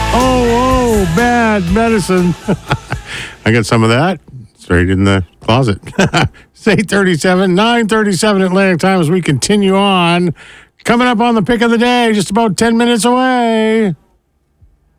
Oh, bad medicine. I got some of that straight in the closet. It's 8:37, 9:37 Atlantic time as we continue on. Coming up on the pick of the day, just about 10 minutes away.